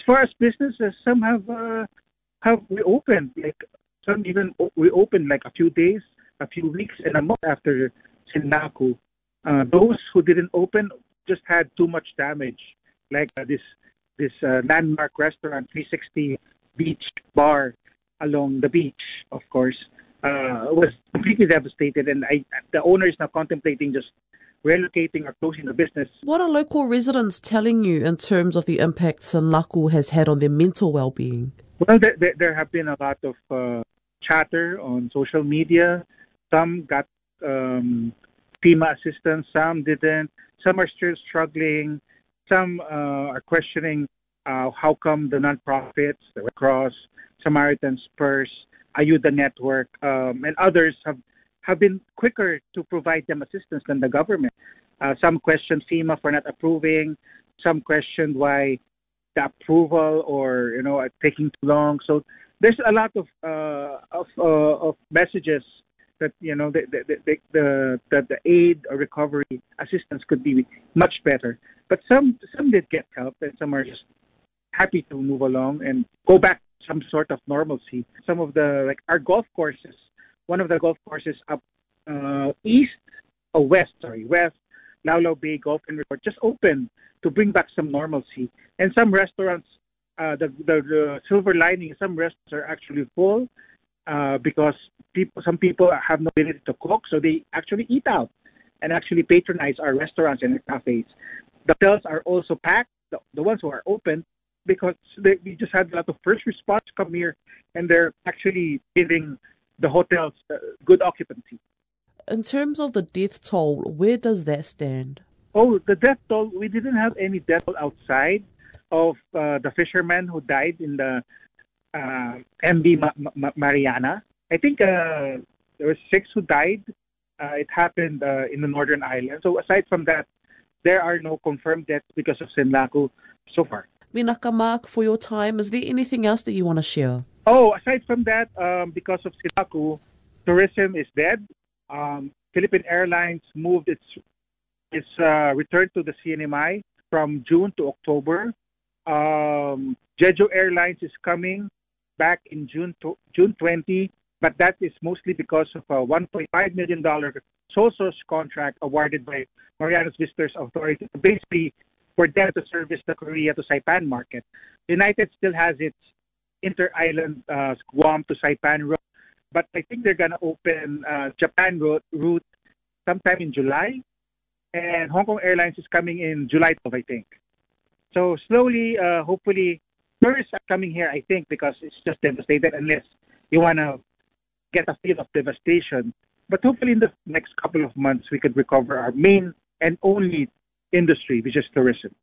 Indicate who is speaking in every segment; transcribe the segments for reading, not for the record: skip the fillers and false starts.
Speaker 1: far as businesses, some have reopened. Like some even reopened like a few days, a few weeks, and a month after Sinlaku. Those who didn't open just had too much damage, like this landmark restaurant, 360 Beach Bar along the beach, of course, was completely devastated, and the owner is now contemplating just relocating or closing the business.
Speaker 2: What are local residents telling you in terms of the impact Sinlaku has had on their mental well-being?
Speaker 1: Well, there have been a lot of chatter on social media. Some got FEMA assistance, some didn't. Some are still struggling. Some are questioning how come the nonprofits, the Red Cross, Samaritan's Purse, Ayuda Network, and others have been quicker to provide them assistance than the government. Some questioned FEMA for not approving. Some questioned why the approval or taking too long. So there's a lot of messages that that the aid or recovery assistance could be much better. But some did get help, and some are just happy to move along and go back to some sort of normalcy. Some of our golf courses. One of the golf courses up west, Laulau Bay Golf and Resort just opened to bring back some normalcy. And some restaurants, the silver lining, some restaurants are actually full because some people have no ability to cook, so they actually eat out and actually patronize our restaurants and cafes. The hotels are also packed, the ones who are open, because we just had a lot of first responders come here, and they're actually giving the hotels good occupancy.
Speaker 2: In terms of the death toll, where does that stand?
Speaker 1: Oh, the death toll, we didn't have any death toll outside of the fisherman who died in the MV Mariana. I think there were 6 who died. It happened in the Northern Island. So aside from that, there are no confirmed deaths because of Sinlaku so far.
Speaker 2: Vinaka, Mark, for your time, is there anything else that you want to share?
Speaker 1: Oh, aside from that, because of Sinlaku, tourism is dead. Philippine Airlines moved its return to the CNMI from June to October. Jeju Airlines is coming back in June 20, but that is mostly because of a $1.5 million sole source contract awarded by Marianas Visitors Authority, basically for them to service the Korea to Saipan market. United still has its inter-island Guam to Saipan route, but I think they're going to open Japan route sometime in July, and Hong Kong Airlines is coming in July 12, I think. So slowly, hopefully, tourists are coming here, I think, because it's just devastated, unless you want to get a feel of devastation. But hopefully in the next couple of months, we could recover our main and only industry, which is tourism.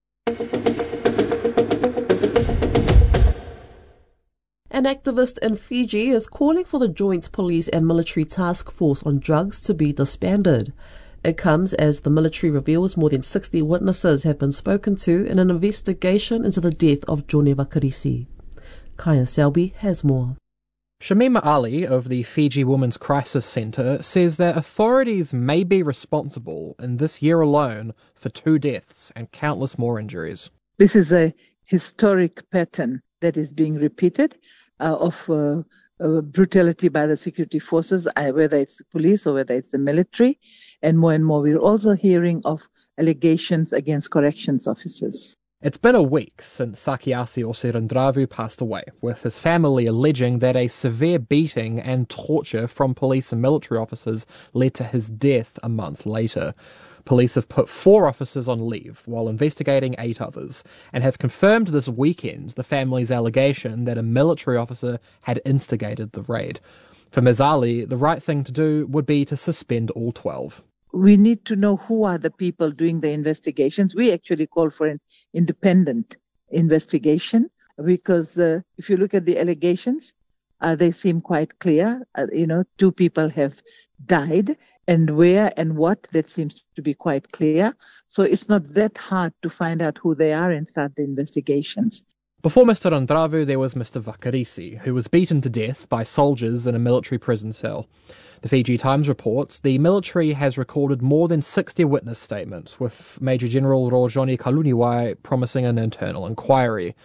Speaker 2: An activist in Fiji is calling for the Joint Police and Military Task Force on Drugs to be disbanded. It comes as the military reveals more than 60 witnesses have been spoken to in an investigation into the death of Jone Vakarisi. Kaya Selby has more.
Speaker 3: Shamima Ali of the Fiji Women's Crisis Centre says that authorities may be responsible in this year alone for 2 deaths and countless more injuries.
Speaker 4: This is a historic pattern that is being repeated of brutality by the security forces, whether it's the police or whether it's the military. And more, we're also hearing of allegations against corrections officers.
Speaker 3: It's been a week since Sakiasi Osirandravu passed away, with his family alleging that a severe beating and torture from police and military officers led to his death a month later. Police have put 4 officers on leave while investigating 8 others, and have confirmed this weekend the family's allegation that a military officer had instigated the raid. For Ms. Ali, the right thing to do would be to suspend all 12.
Speaker 4: We need to know who are the people doing the investigations. We actually call for an independent investigation because if you look at the allegations, they seem quite clear. 2 people have died, and where and what, that seems to be quite clear. So it's not that hard to find out who they are and start the investigations.
Speaker 3: Before Mr. Randravu, there was Mr. Vakarisi, who was beaten to death by soldiers in a military prison cell. The Fiji Times reports the military has recorded more than 60 witness statements, with Major General Rojoni Kaluniwai promising an internal inquiry.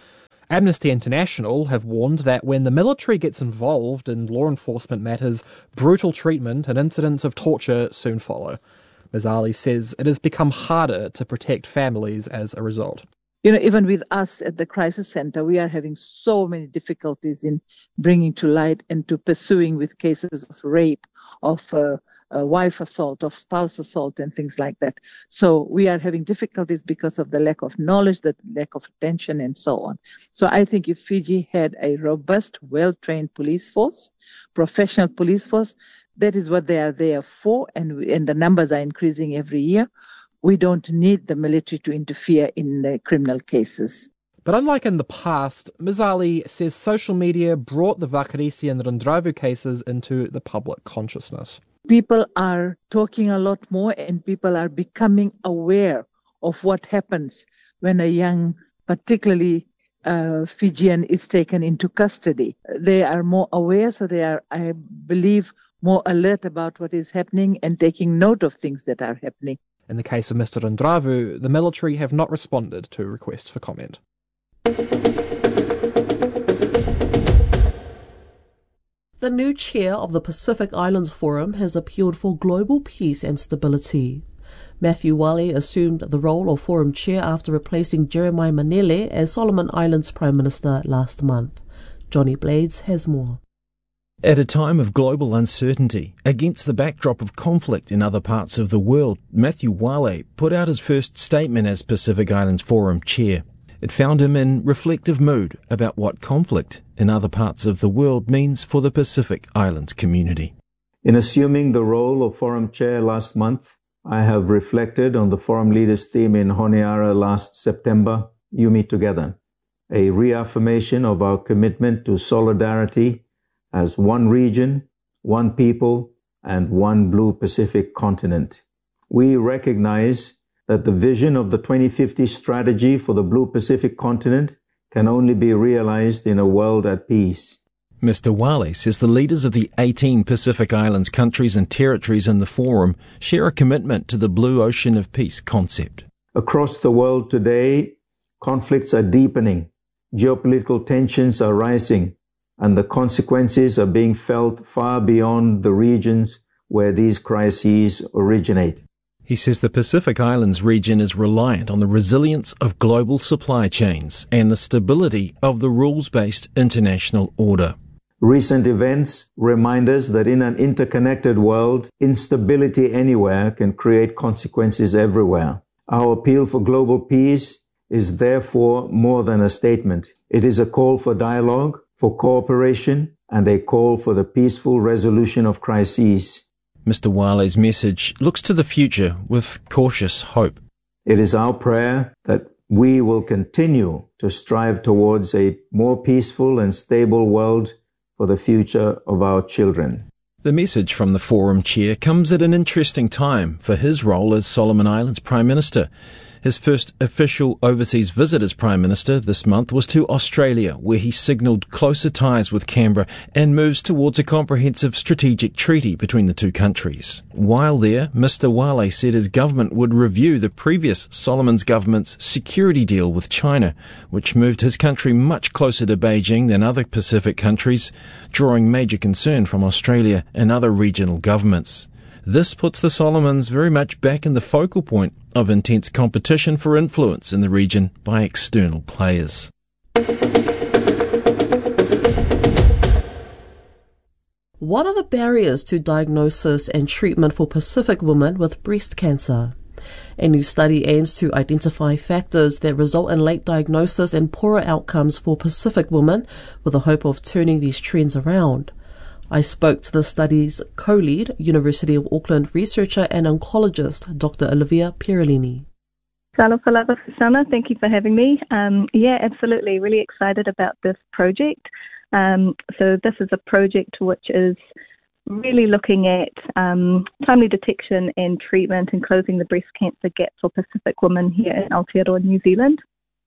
Speaker 3: Amnesty International have warned that when the military gets involved in law enforcement matters, brutal treatment and incidents of torture soon follow. Ms. Ali says it has become harder to protect families as a result.
Speaker 4: Even with us at the crisis center, we are having so many difficulties in bringing to light and to pursuing with cases of rape, of wife assault, of spouse assault, and things like that. So we are having difficulties because of the lack of knowledge, the lack of attention, and so on. So I think if Fiji had a robust, well-trained police force, professional police force, that is what they are there for, and the numbers are increasing every year. We don't need the military to interfere in the criminal cases.
Speaker 3: But unlike in the past, Ms. Ali says social media brought the Vakarisi and Randravu cases into the public consciousness.
Speaker 4: People are talking a lot more, and people are becoming aware of what happens when a young, particularly Fijian, is taken into custody. They are more aware, so they are, I believe, more alert about what is happening and taking note of things that are happening.
Speaker 3: In the case of Mr. Randravu, the military have not responded to requests for comment.
Speaker 2: The new chair of the Pacific Islands Forum has appealed for global peace and stability. Matthew Wale assumed the role of Forum chair after replacing Jeremiah Manele as Solomon Islands Prime Minister last month. Johnny Blades has more.
Speaker 5: At a time of global uncertainty, against the backdrop of conflict in other parts of the world, Matthew Wale put out his first statement as Pacific Islands Forum chair. It found him in reflective mood about what conflict in other parts of the world means for the Pacific Islands community.
Speaker 6: In assuming the role of Forum chair last month, I have reflected on the Forum leaders' theme in Honiara last September, You Meet Together, a reaffirmation of our commitment to solidarity as one region, one people, and one Blue Pacific continent. We recognize that the vision of the 2050 strategy for the Blue Pacific continent can only be realized in a world at peace.
Speaker 5: Mr. Wale says the leaders of the 18 Pacific Islands countries and territories in the Forum share a commitment to the Blue Ocean of Peace concept.
Speaker 6: Across the world today, conflicts are deepening, geopolitical tensions are rising, and the consequences are being felt far beyond the regions where these crises originate.
Speaker 5: He says the Pacific Islands region is reliant on the resilience of global supply chains and the stability of the rules-based international order.
Speaker 6: Recent events remind us that in an interconnected world, instability anywhere can create consequences everywhere. Our appeal for global peace is therefore more than a statement. It is a call for dialogue, for cooperation, and a call for the peaceful resolution of crises.
Speaker 5: Mr. Wale's message looks to the future with cautious hope.
Speaker 6: It is our prayer that we will continue to strive towards a more peaceful and stable world for the future of our children.
Speaker 5: The message from the Forum chair comes at an interesting time for his role as Solomon Islands Prime Minister. His first official overseas visit as Prime Minister this month was to Australia, where he signalled closer ties with Canberra and moves towards a comprehensive strategic treaty between the two countries. While there, Mr. Wale said his government would review the previous Solomon's government's security deal with China, which moved his country much closer to Beijing than other Pacific countries, drawing major concern from Australia and other regional governments. This puts the Solomons very much back in the focal point of intense competition for influence in the region by external players.
Speaker 2: What are the barriers to diagnosis and treatment for Pacific women with breast cancer? A new study aims to identify factors that result in late diagnosis and poorer outcomes for Pacific women with the hope of turning these trends around. I spoke to the study's co-lead, University of Auckland researcher and oncologist, Dr. Olivia Pierolini.
Speaker 7: Salawhalava Susana, thank you for having me. Yeah, absolutely. Really excited about this project. So this is a project which is really looking at timely detection and treatment and closing the breast cancer gap for Pacific women here in Aotearoa, New Zealand.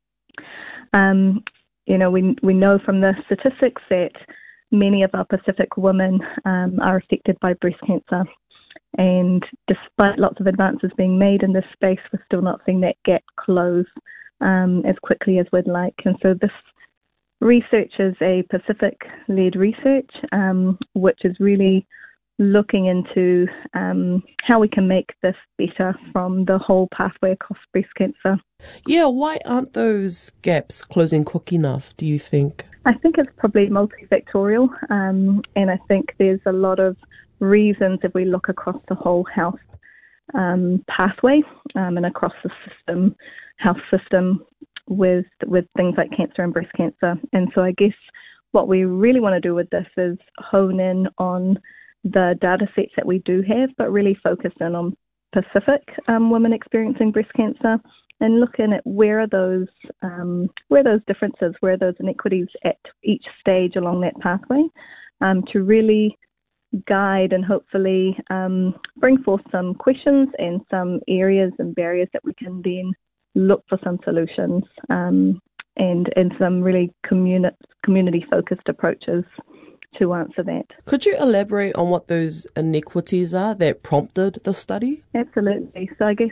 Speaker 7: We know from the statistics that many of our Pacific women are affected by breast cancer. And despite lots of advances being made in this space, we're still not seeing that gap close as quickly as we'd like. And so this research is a Pacific-led research, which is really looking into how we can make this better from the whole pathway across breast cancer.
Speaker 2: Yeah, why aren't those gaps closing quick enough, do you think?
Speaker 7: I think it's probably multifactorial, and I think there's a lot of reasons if we look across the whole health pathway and across the health system with things like cancer and breast cancer. And so I guess what we really want to do with this is hone in on the data sets that we do have, but really focus in on Pacific women experiencing breast cancer and looking at where are those differences, where are those inequities at each stage along that pathway, to really guide and hopefully bring forth some questions and some areas and barriers that we can then look for some solutions and some really community-focused approaches to answer that.
Speaker 2: Could you elaborate on what those inequities are that prompted the study?
Speaker 7: Absolutely. So I guess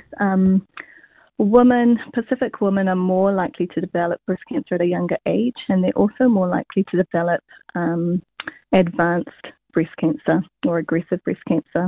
Speaker 7: Pacific women are more likely to develop breast cancer at a younger age, and they're also more likely to develop advanced breast cancer or aggressive breast cancer.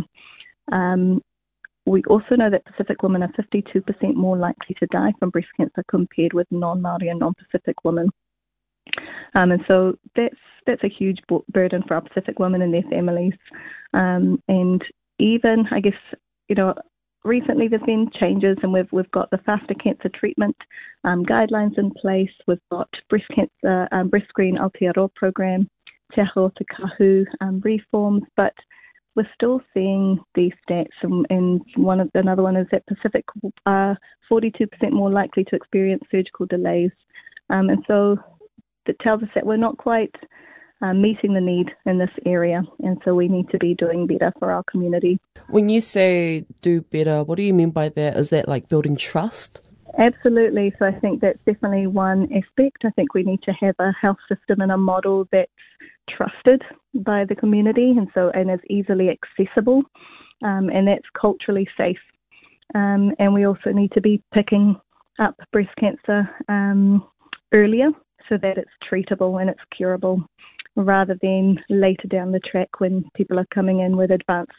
Speaker 7: We also know that Pacific women are 52% more likely to die from breast cancer compared with non-Māori and non-Pacific women. And so that's a huge burden for our Pacific women and their families. And even, I guess, recently there's been changes, and we've got the faster cancer treatment guidelines in place. We've got breast screen Aotearoa program, Te Aho Te Kahu reforms, but we're still seeing these stats, and another one is that Pacific are 42% more likely to experience surgical delays. And so that tells us that we're not quite meeting the need in this area, and so we need to be doing better for our community.
Speaker 2: When you say do better, what do you mean by that? Is that like building trust?
Speaker 7: Absolutely. So I think that's definitely one aspect. I think we need to have a health system and a model that's trusted by the community and is easily accessible, and that's culturally safe. And we also need to be picking up breast cancer earlier so that it's treatable and it's curable, rather than later down the track when people are coming in with advanced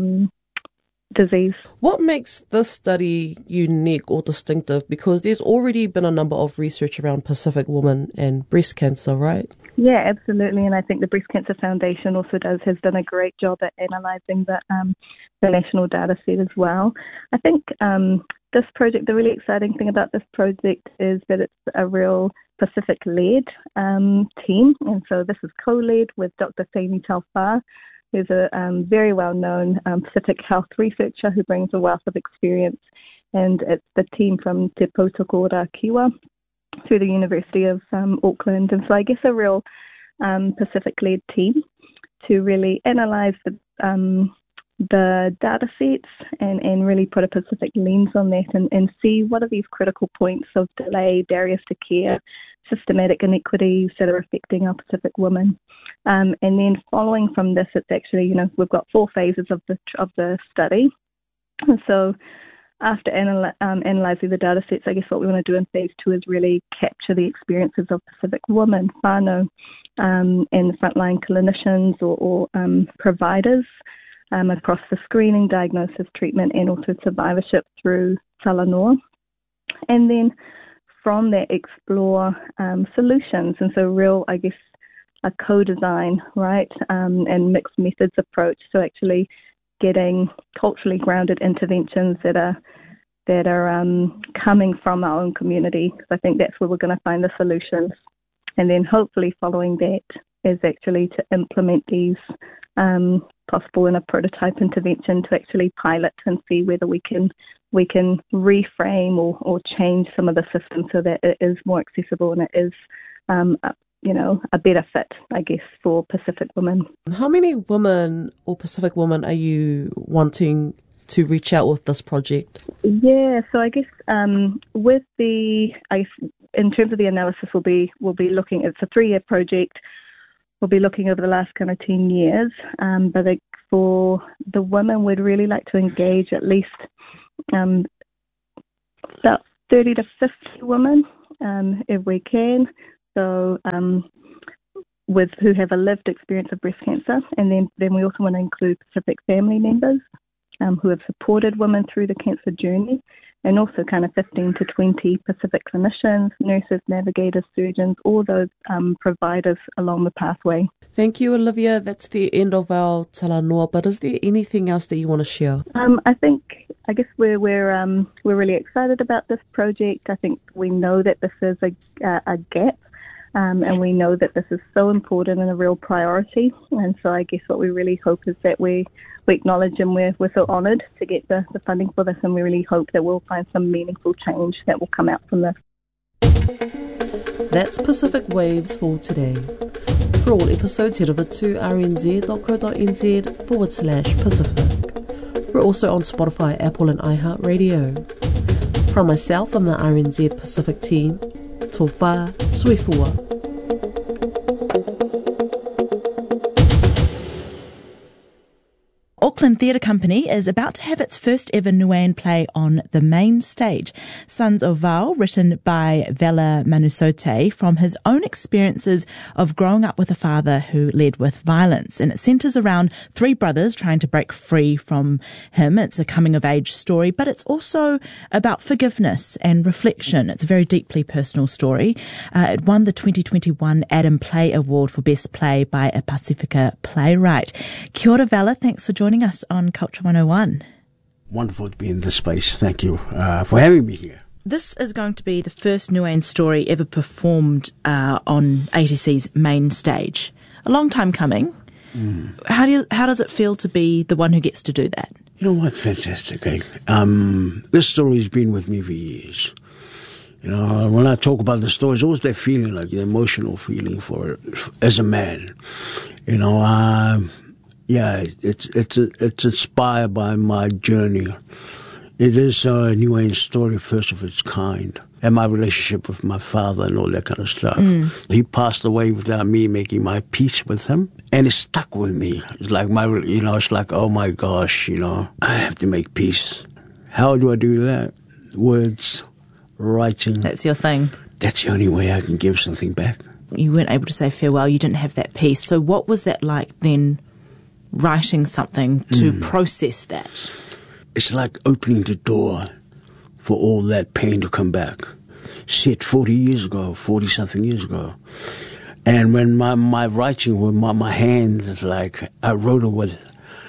Speaker 7: disease.
Speaker 2: What makes this study unique or distinctive? Because there's already been a number of research around Pacific women and breast cancer, right?
Speaker 7: Yeah, absolutely. And I think the Breast Cancer Foundation also has done a great job at analysing the national data set as well. I think this project, the really exciting thing about this project is that it's a real Pacific-led team. And so this is co-led with Dr. Seini Tauwha, who's a very well-known Pacific health researcher who brings a wealth of experience. And it's the team from Te Poutokoura Kiwa through the University of Auckland. And so I guess a real Pacific-led team to really analyse the data sets and really put a Pacific lens on that and see what are these critical points of delay, barriers to care, systematic inequities that are affecting our Pacific women. And then following from this, it's actually, we've got 4 phases of the study. And so after analysing the data sets, I guess what we want to do in phase 2 is really capture the experiences of Pacific women, whānau, and the frontline clinicians or providers across the screening, diagnosis, treatment, and also survivorship through Talanoa. And then from that, explore solutions. And so real, I guess, a co-design, right, and mixed methods approach. So actually getting culturally grounded interventions that are coming from our own community. I think that's where we're going to find the solutions. And then hopefully following that is actually to implement these possible in a prototype intervention to actually pilot and see whether we can reframe or change some of the systems so that it is more accessible and it is a better fit, I guess, for Pacific women.
Speaker 2: How many women or Pacific women are you wanting to reach out with this project?
Speaker 7: Yeah, so I guess in terms of the analysis, we'll be looking. It's a 3-year project. We'll be looking over the last kind of 10 years. But for the women, we'd really like to engage at least about 30 to 50 women, if we can. so who have a lived experience of breast cancer, and then we also want to include Pacific family members who have supported women through the cancer journey, and also kind of 15 to 20 Pacific clinicians, nurses, navigators, surgeons, all those providers along the pathway.
Speaker 2: Thank you, Olivia. That's the end of our talanoa, but is there anything else that you want to share?
Speaker 7: I guess we're really excited about this project. I think we know that this is a gap, and we know that this is so important and a real priority. And so I guess what we really hope is that we acknowledge, and we're so honoured to get the funding for this, and we really hope that we'll find some meaningful change that will come out from this.
Speaker 2: That's Pacific Waves for today. For all episodes, head over to rnz.co.nz/Pacific. We're also on Spotify, Apple and iHeartRadio. From myself and the RNZ Pacific team, Tofa Suifua.
Speaker 8: Auckland Theatre Company is about to have its first ever Nuan play on the main stage. Sons of Vau, written by Vela Manusote from his own experiences of growing up with a father who led with violence. And it centres around three brothers trying to break free from him. It's a coming-of-age story, but it's also about forgiveness and reflection. It's a very deeply personal story. It won the 2021 Adam Play Award for Best Play by a Pacifica playwright. Kia ora, Vela. Thanks for joining us on Culture 101.
Speaker 9: Wonderful to be in this space. Thank you for having me here.
Speaker 8: This is going to be the first Nuan story ever performed on ATC's main stage. A long time coming. How does it feel to be the one who gets to do that?
Speaker 9: You know what? Fantastic. This story's been with me for years. You know, when I talk about the story, it's always that feeling, like the emotional feeling for it as a man. You know, yeah, it's inspired by my journey. It is a Nuan story, first of its kind, and my relationship with my father and all that kind of stuff. He passed away without me making my peace with him, and it stuck with me. It's like it's like, oh my gosh, I have to make peace. How do I do that? Words, writing.
Speaker 8: That's your thing.
Speaker 9: That's the only way I can give something back.
Speaker 8: You weren't able to say farewell. You didn't have that peace. So what was that like then? Writing something to process that?
Speaker 9: It's like opening the door for all that pain to come back. Shit, 40-something years ago. And when my writing with my hands, it's like I wrote it with,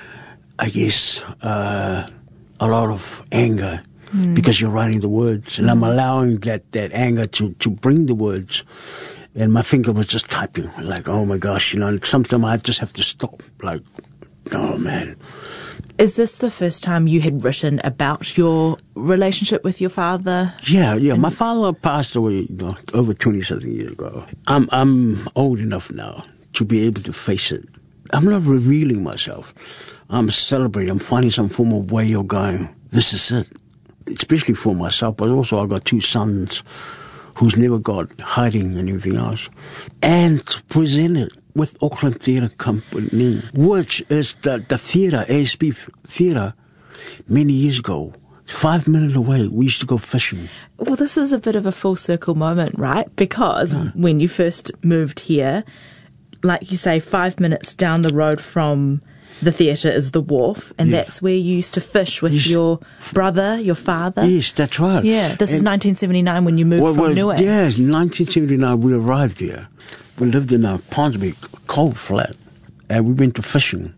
Speaker 9: I guess, a lot of anger because you're writing the words. And I'm allowing that anger to bring the words. And my finger was just typing, like, oh my gosh, sometimes I just have to stop, like, oh man.
Speaker 8: Is this the first time you had written about your relationship with your father?
Speaker 9: Yeah. My father passed away, over 20-something years ago. I'm old enough now to be able to face it. I'm not revealing myself. I'm celebrating. I'm finding some form of way of going, this is it. Especially for myself, but also I've got two sons who's never got hiding and everything else. And to present it with Auckland Theatre Company, which is the theatre, ASB Theatre, many years ago. 5 minutes away, we used to go fishing.
Speaker 8: Well, this is a bit of a full circle moment, right? Because when you first moved here, like you say, 5 minutes down the road from the theatre is the wharf, and that's where you used to fish with your brother, your father.
Speaker 9: Yes, that's right.
Speaker 8: Yeah, this is 1979 when you moved from Niue.
Speaker 9: Yes, 1979 we arrived here. We lived in a Ponsonby coal flat, and we went to fishing.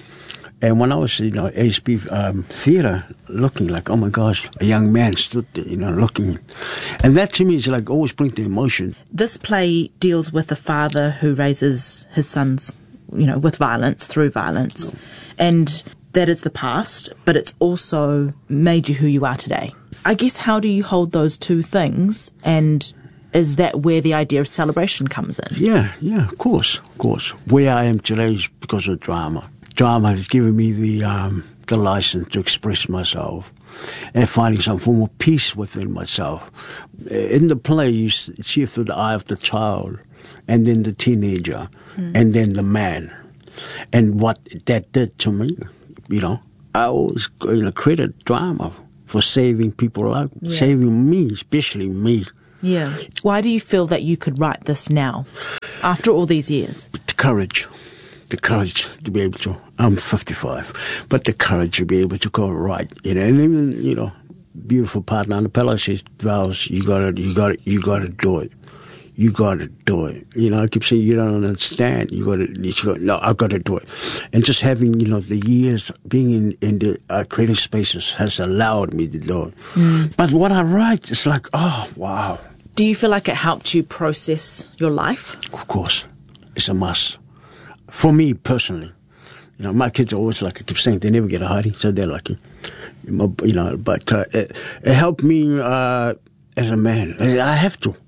Speaker 9: And when I was in ASB theatre, looking like, oh my gosh, a young man stood there, looking. And that to me is like always brings the emotion.
Speaker 8: This play deals with a father who raises his sons with violence, through violence. And that is the past, but it's also made you who you are today. I guess, how do you hold those two things, and is that where the idea of celebration comes in?
Speaker 9: Yeah, of course. Where I am today is because of drama. Drama has given me the license to express myself and finding some form of peace within myself. In the play, you see it through the eye of the child, and then the teenager, and then the man. And what that did to me, I always credit drama for saving people, saving me, especially me,
Speaker 8: Yeah. Why do you feel that you could write this now, after all these years?
Speaker 9: The courage to be able to. I'm 55, but the courage to be able to go right, and even, beautiful partner Annapella says, Vals, you gotta do it. You gotta do it. I keep saying, you don't understand. No, I gotta do it. And just having, the years being in the creative spaces has allowed me to do it. But what I write is like, oh, wow.
Speaker 8: Do you feel like it helped you process your life?
Speaker 9: Of course. It's a must. For me personally. My kids are always like, I keep saying, they never get a hiding, so they're lucky. But it helped me as a man. I have to.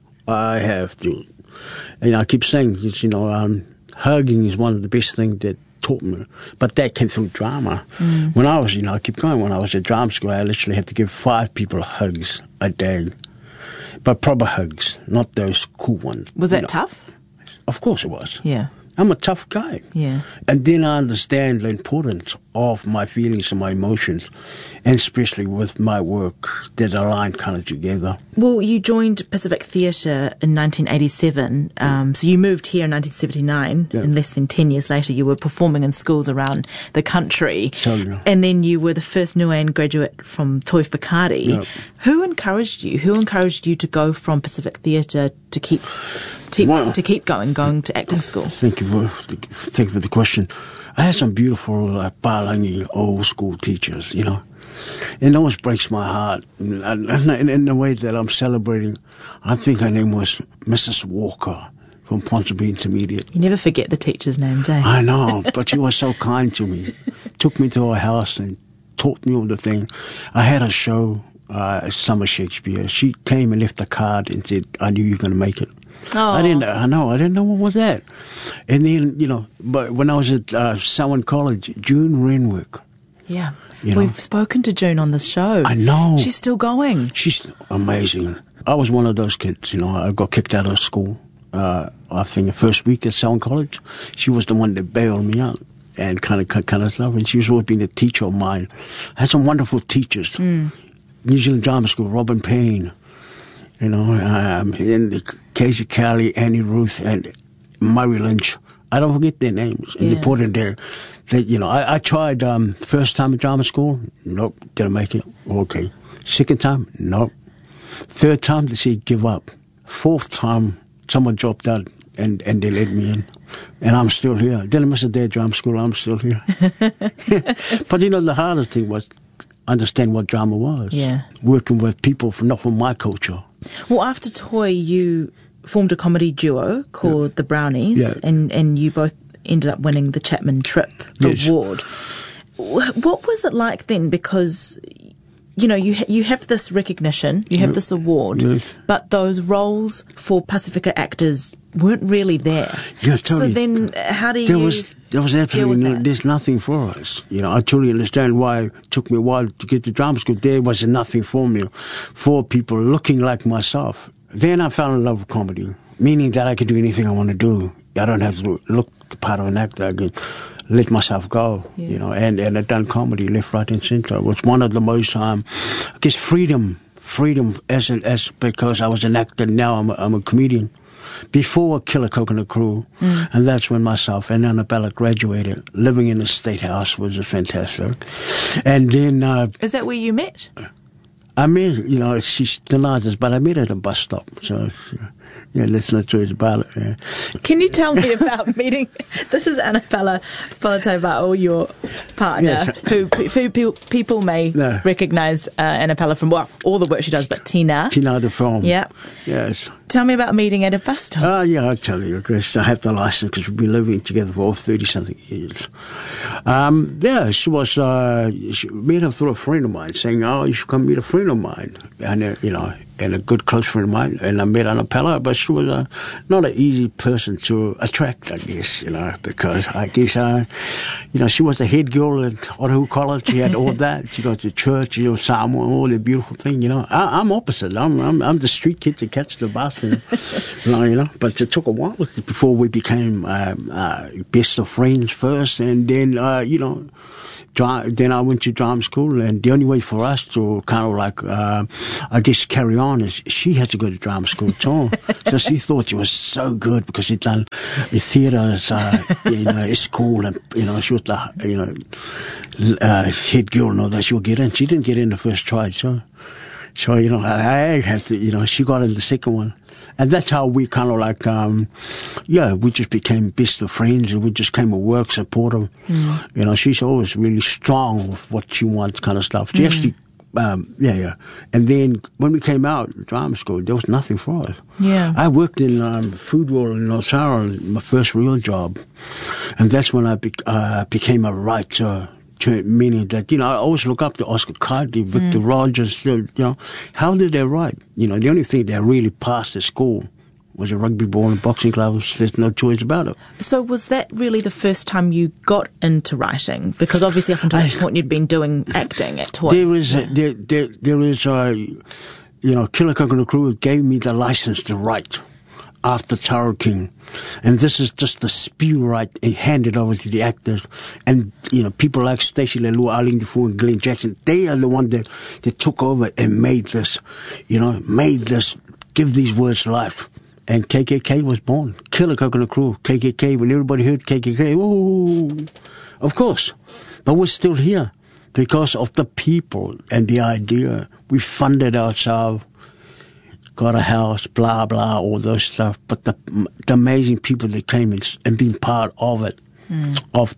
Speaker 9: And I keep saying, hugging is one of the best things that taught me. But that came through drama. When I was, I keep going, when I was at drama school, I literally had to give 5 people hugs a day. But proper hugs, not those cool ones.
Speaker 8: Was that tough?
Speaker 9: Of course it was.
Speaker 8: Yeah.
Speaker 9: I'm a tough guy.
Speaker 8: Yeah.
Speaker 9: And then I understand the importance of my feelings and my emotions, and especially with my work, that align kind of together.
Speaker 8: Well, you joined Pacific Theatre in 1987, so you moved here in 1979, and less than 10 years later you were performing in schools around the country. And then you were the first Nuan graduate from Toi Whakaari.
Speaker 9: Yep.
Speaker 8: Who encouraged you? Who encouraged you to go from Pacific Theatre to keep going to acting school?
Speaker 9: Thank you for the question. I had some beautiful Palangi old school teachers, and it always breaks my heart. And in the way that I'm celebrating, I think her name was Mrs. Walker from Ponsonby Intermediate.
Speaker 8: You never forget the teachers' names, eh?
Speaker 9: I know, but she was so kind to me. Took me to her house and taught me all the things. I had a show, Summer Shakespeare. She came and left a card and said, I knew you were going to make it.
Speaker 8: Oh.
Speaker 9: I didn't know what was that. And then, but when I was at Selwyn College, June Renwick.
Speaker 8: Yeah. We've spoken to June on this show.
Speaker 9: I know.
Speaker 8: She's still going.
Speaker 9: She's amazing. I was one of those kids, I got kicked out of school. I think the first week at Selwyn College, she was the one that bailed me out and kind of stuff. And she's always been a teacher of mine. I had some wonderful teachers. New Zealand Drama School, Robin Payne. And Casey Kelly, Annie Ruth, and Murray Lynch. I don't forget their names. And they put in there. I tried first time at drama school. Nope, didn't make it. Okay. Second time, nope. Third time, they say give up. Fourth time, someone dropped out and they let me in. And I'm still here. Didn't miss a day at drama school. I'm still here. But the hardest thing was understand what drama was.
Speaker 8: Yeah.
Speaker 9: Working with people not from my culture.
Speaker 8: Well, after Toi, you formed a comedy duo called The Brownies, and you both ended up winning the Chapman Tripp Award. What was it like then? Because, you have this recognition, you have this award, but those roles for Pacifica actors weren't really there.
Speaker 9: Yeah,
Speaker 8: So
Speaker 9: totally.
Speaker 8: then how do you...
Speaker 9: There was absolutely there's nothing for us. I truly understand why it took me a while to get to drama school. There was nothing for me, for people looking like myself. Then I fell in love with comedy, meaning that I could do anything I want to do. I don't have to look the part of an actor. I could let myself go, and I've done comedy left, right, and center. It was one of the most, freedom as because I was an actor. Now I'm a comedian. Before Killer Coconut Crew, and that's when myself and Annapella graduated. Living in the State House was fantastic. And then...
Speaker 8: Is that where you met?
Speaker 9: I met, she's the largest, but I met her at a bus stop. So, let's not talk about it. Yeah.
Speaker 8: Can you tell me about meeting... This is Annapella Whanatau, your partner, who people may recognise Annapella from, all the work she does, but Tina.
Speaker 9: Tina the film.
Speaker 8: Yeah.
Speaker 9: Yes.
Speaker 8: Tell me about meeting at a bus stop.
Speaker 9: I'll tell you, because I have the license, because we've been living together for 30-something years. She was, she met her through a friend of mine, saying, you should come meet a friend of mine. And, and a good close friend of mine. And I met Annapella, but she was not an easy person to attract, I guess, because I guess, she was the head girl at Otahu College. She had all that. She got to church, Samoa, all the beautiful thing, I'm opposite. I'm the street kid to catch the bus. But it took a while before we became best of friends first, and then then I went to drama school, and the only way for us to kind of carry on on is she had to go to drama school too. So she thought she was so good because she'd done the theatre at school, and she was the head girl and all that. She would get in. She didn't get in the first try, so I have to. She got in the second one. And that's how we kind of like, we just became best of friends, and we just came to work, support her. She's always really strong with what she wants, kind of stuff. She actually, And then when we came out of drama school, there was nothing for us.
Speaker 8: Yeah.
Speaker 9: I worked in food world in Osara, my first real job, and that's when I became a writer. Meaning that, I always look up to Oscar Carty, Victor Rogers, how did they write? The only thing they really passed at school was a rugby ball and boxing gloves. There's no choice about it.
Speaker 8: So was that really the first time you got into writing? Because obviously up until that point you'd been doing acting at Toi.
Speaker 9: There is Kilakakana Crew gave me the license to write after Tara King. And this is just the spew right and handed over to the actors. And, people like Stacey Leilua, Arlene Defoe, and Glenn Jackson, they are the one that took over and made this, give these words life. And KKK was born. Kilakakana Crew, KKK. When everybody heard KKK, ooh, of course. But we're still here because of the people and the idea. We funded ourselves, got a house, blah, blah, all those stuff. But the amazing people that came and been part of it, of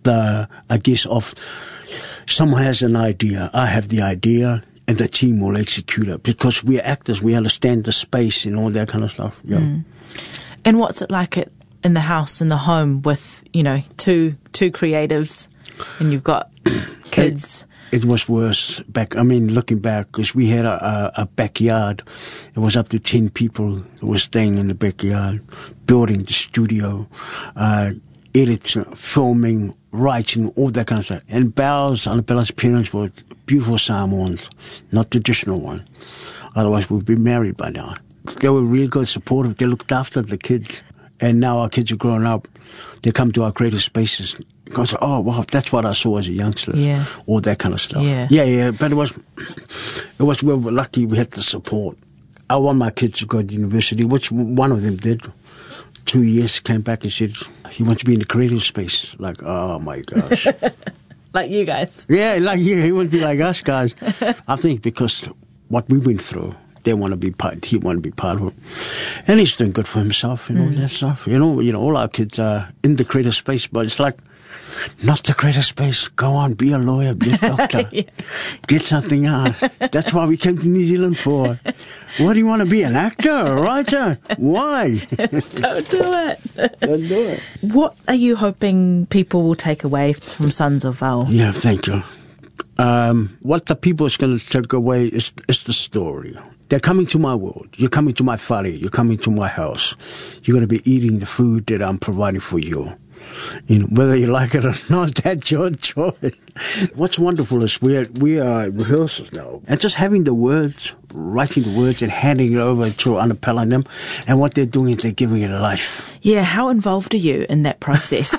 Speaker 9: someone has an idea, I have the idea, and the team will execute it. Because we're actors, we understand the space and all that kind of stuff. Yeah.
Speaker 8: And what's it like in the house, in the home, with, two creatives, and you've got kids?
Speaker 9: It was worse looking back, because we had a backyard. It was up to 10 people who were staying in the backyard, building the studio, editing, filming, writing, all that kind of stuff. And Annabella's parents were beautiful Samoans, not traditional ones. Otherwise, we'd be married by now. They were really good, supportive. They looked after the kids. And now our kids are growing up. They come to our creative spaces. Because, oh, wow, that's what I saw as a youngster.
Speaker 8: Yeah.
Speaker 9: All that kind of stuff.
Speaker 8: Yeah.
Speaker 9: But we were lucky we had the support. I want my kids to go to university, which one of them did. 2 years, came back and said he wants to be in the creative space. Like, oh, my gosh.
Speaker 8: Like you guys.
Speaker 9: Yeah, like you. He wants to be like us guys. I think because what we went through, he want to be part of it. And he's doing good for himself and all that stuff. All our kids are in the creative space, but it's like, not the creative space. Go on, be a lawyer, be a doctor. Get something else. That's why we came to New Zealand for. What do you want to be, an actor, a writer? Why?
Speaker 8: Don't do it.
Speaker 9: Don't do it.
Speaker 8: What are you hoping people will take away from Sons of Val?
Speaker 9: Yeah, thank you. What the people is going to take away is the story. They're coming to my world. You're coming to my whare. You're coming to my house. You're going to be eating the food that I'm providing for you. Whether you like it or not, that's your choice. What's wonderful is we are at rehearsals now. And just having the words, writing the words and handing it over to Annabella and them. And what they're doing is they're giving it a life.
Speaker 8: Yeah, how involved are you in that process?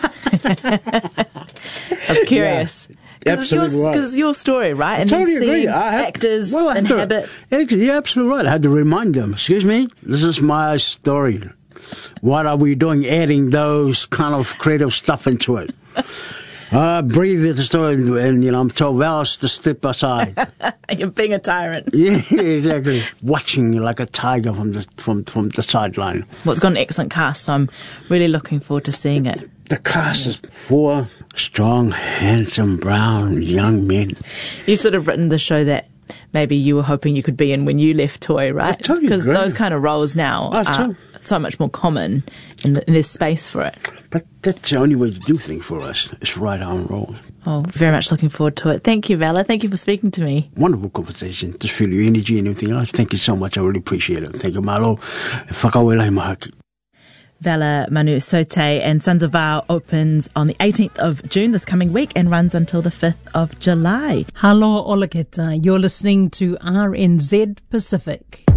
Speaker 8: I was curious.
Speaker 9: Yeah. Absolutely right.
Speaker 8: Because it's your story, right? And
Speaker 9: totally agree.
Speaker 8: Actors inhabit.
Speaker 9: You're absolutely right. I had to remind them, excuse me, this is my story. What are we doing adding those kind of creative stuff into it? Breathe the story, and I'm told Val to step aside.
Speaker 8: You're being a tyrant.
Speaker 9: Yeah, exactly. Watching you like a tiger from the sideline.
Speaker 8: Well, it's got an excellent cast, so I'm really looking forward to seeing it.
Speaker 9: The cast is 4 strong, handsome, brown young men.
Speaker 8: You've sort of written the show that maybe you were hoping you could be in when you left Toi, right? Because those kind of roles now are so much more common, and there's space for it.
Speaker 9: But that's the only way to do things for us, is write our own roles.
Speaker 8: Oh, very much looking forward to it. Thank you, Vala. Thank you for speaking to me.
Speaker 9: Wonderful conversation. Just feel your energy and everything else. Thank you so much. I really appreciate it. Thank you, Malo. Whakawelai mahaki.
Speaker 8: Vela Manu-Sote and Sons of Val opens on the 18th of June this coming week and runs until the 5th of July.
Speaker 10: Halo Olaketa, you're listening to RNZ Pacific.